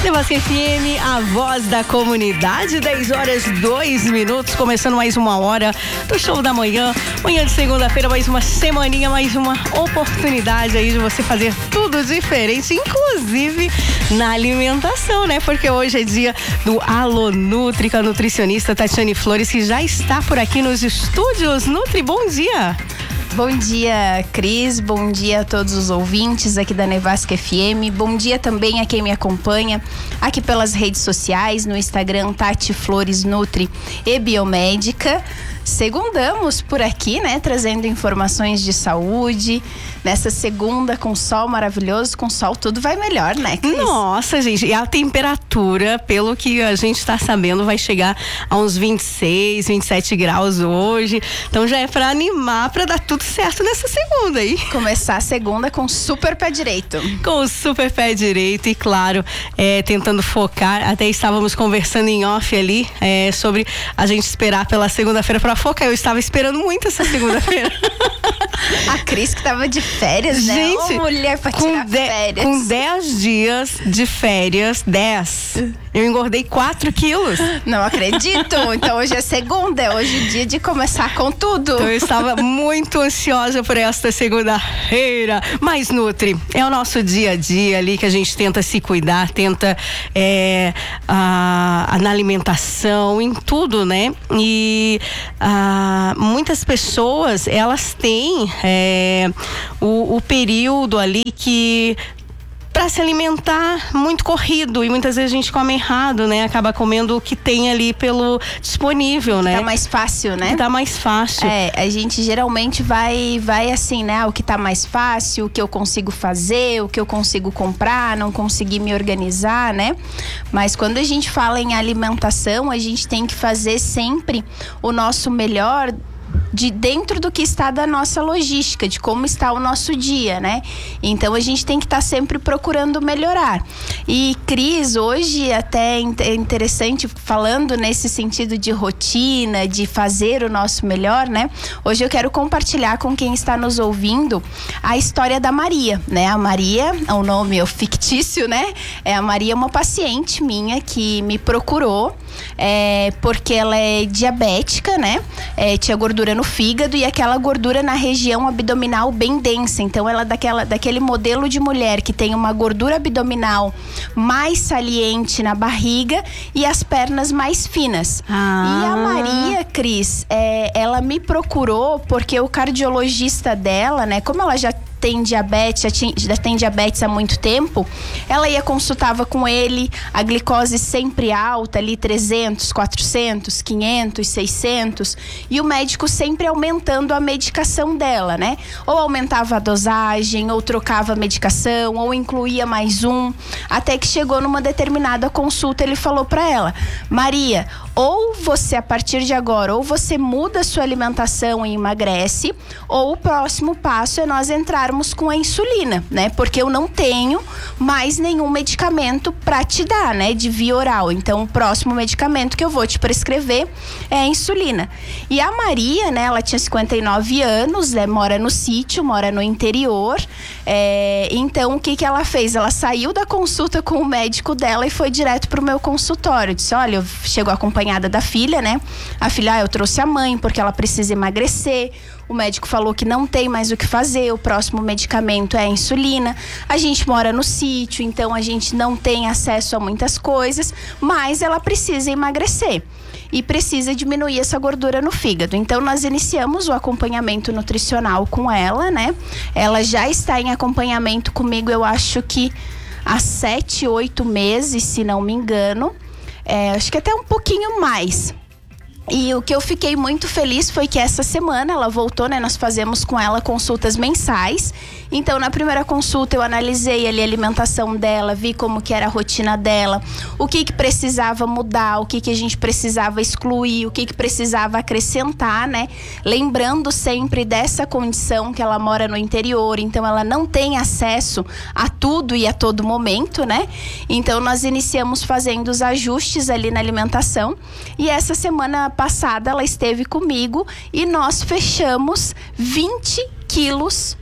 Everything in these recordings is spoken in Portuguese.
Nevasca FM, a voz da comunidade, 10h02, começando mais uma hora do Show da Manhã. Manhã de segunda-feira, mais uma semaninha, mais uma oportunidade aí de você fazer tudo diferente, inclusive na alimentação, né? Porque hoje é dia do Alonutri, com a nutricionista Tatiane Flores, que já está por aqui nos estúdios. Nutri, bom dia! Bom dia, Cris. Bom dia a todos os ouvintes aqui da Nevasca FM. Bom dia também a quem me acompanha aqui pelas redes sociais, no Instagram Tati Flores Nutri e Biomédica. Segundamos por aqui, né? Trazendo informações de saúde. Nessa segunda, com sol maravilhoso, com sol tudo vai melhor, né, Cris? Nossa, gente, e a temperatura, pelo que a gente está sabendo, vai chegar a uns 26, 27 graus hoje. Então já é para animar, para dar tudo certo nessa segunda aí. Começar a segunda com super pé direito. Com o super pé direito e, claro, tentando focar. Até estávamos conversando em off ali sobre a gente esperar pela segunda-feira para focar. Eu estava esperando muito essa segunda-feira. A Cris que tava de férias, né? Gente, mulher pra tirar férias. Com 10 dias de férias, 10, eu engordei 4 quilos. Não acredito. Então hoje é segunda, é hoje o dia de começar com tudo. Então eu estava muito ansiosa por esta segunda-feira. Mas, Nutri, é o nosso dia a dia ali que a gente tenta se cuidar, tenta na alimentação, em tudo, né? E muitas pessoas, elas têm o período ali que para se alimentar muito corrido, e muitas vezes a gente come errado, né? Acaba comendo o que tem ali pelo disponível, né? Tá mais fácil, né? Tá mais fácil. A gente geralmente vai assim, né? O que tá mais fácil, o que eu consigo fazer, o que eu consigo comprar, não consegui me organizar, né? Mas quando a gente fala em alimentação, a gente tem que fazer sempre o nosso melhor de dentro do que está da nossa logística, de como está o nosso dia, né? Então a gente tem que estar sempre procurando melhorar. E, Cris, hoje até é interessante, falando nesse sentido de rotina, de fazer o nosso melhor, né? Hoje eu quero compartilhar com quem está nos ouvindo a história da Maria, né? A Maria, é um nome fictício, né? A Maria é uma paciente minha que me procurou porque ela é diabética, né? Tinha gordura no fígado e aquela gordura na região abdominal bem densa. Então ela é daquele modelo de mulher que tem uma gordura abdominal mais saliente na barriga e as pernas mais finas. E a Maria, Cris, ela me procurou porque o cardiologista dela, né? Como ela já tem diabetes há muito tempo, ela consultava com ele, a glicose sempre alta, ali 300, 400, 500, 600, e o médico sempre aumentando a medicação dela, né? Ou aumentava a dosagem, ou trocava a medicação, ou incluía mais até que chegou numa determinada consulta, ele falou para ela: Maria, ou você, a partir de agora, ou você muda a sua alimentação e emagrece, ou o próximo passo é nós entrarmos com a insulina, né? Porque eu não tenho mais nenhum medicamento para te dar, né? De via oral. Então, o próximo medicamento que eu vou te prescrever é a insulina. E a Maria, né? Ela tinha 59 anos, né? Mora no sítio, mora no interior. Então, o que ela fez? Ela saiu da consulta com o médico dela e foi direto pro meu consultório. Disse: olha, chegou acompanhada da filha, né? A filha, eu trouxe a mãe porque ela precisa emagrecer. O médico falou que não tem mais o que fazer, o próximo medicamento é a insulina. A gente mora no sítio, então a gente não tem acesso a muitas coisas, mas ela precisa emagrecer e precisa diminuir essa gordura no fígado. Então nós iniciamos o acompanhamento nutricional com ela, né? Ela já está em acompanhamento comigo, eu acho que há 7, 8 meses, se não me engano. Acho que até um pouquinho mais. E o que eu fiquei muito feliz foi que essa semana ela voltou, né? Nós fazemos com ela consultas mensais. Então, na primeira consulta, eu analisei ali a alimentação dela, vi como que era a rotina dela, o que precisava mudar, o que a gente precisava excluir, o que precisava acrescentar, né? Lembrando sempre dessa condição que ela mora no interior, então ela não tem acesso a tudo e a todo momento, né? Então, nós iniciamos fazendo os ajustes ali na alimentação e essa semana passada ela esteve comigo e nós fechamos 20 quilos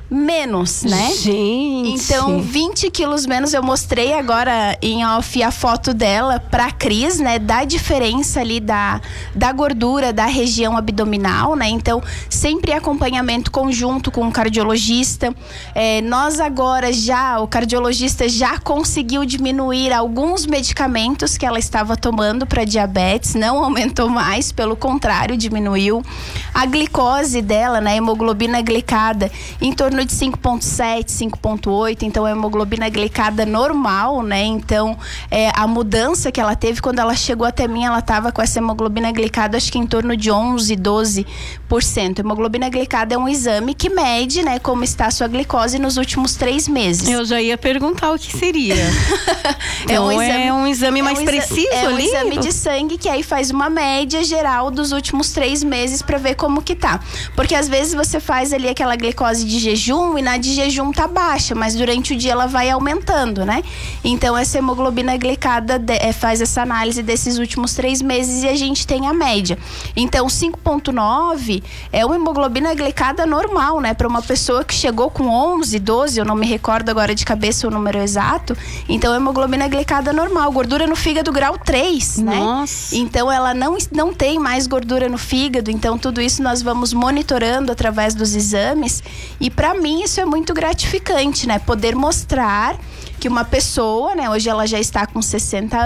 menos, né? Gente! Então, 20 quilos menos. Eu mostrei agora em off a foto dela pra Cris, né? Da diferença ali da gordura da região abdominal, né? Então, sempre acompanhamento conjunto com o cardiologista. Nós agora o cardiologista já conseguiu diminuir alguns medicamentos que ela estava tomando para diabetes. Não aumentou mais, pelo contrário, diminuiu. A glicose dela, né? Hemoglobina glicada em torno de 5,7, 5,8. Então, a hemoglobina glicada normal, né? Então, a mudança que ela teve quando ela chegou até mim, ela estava com essa hemoglobina glicada, acho que em torno de 11, 12%. Hemoglobina glicada é um exame que mede, né, como está a sua glicose nos últimos 3 meses. Eu já ia perguntar o que seria. Então, é um exame mais preciso ali? É um exame de sangue que aí faz uma média geral dos últimos 3 meses para ver como que tá. Porque às vezes você faz ali aquela glicose de jejum e na de jejum tá baixa, mas durante o dia ela vai aumentando, né? Então essa hemoglobina glicada faz essa análise desses últimos 3 meses e a gente tem a média. Então 5,9 é uma hemoglobina glicada normal, né? Para uma pessoa que chegou com 11, 12, eu não me recordo agora de cabeça o número exato. Então hemoglobina glicada normal, gordura no fígado grau 3, né? Nossa. Então ela não tem mais gordura no fígado, então tudo isso nós vamos monitorando através dos exames e para mim isso é muito gratificante, né? Poder mostrar que uma pessoa, né? Hoje ela já está com 60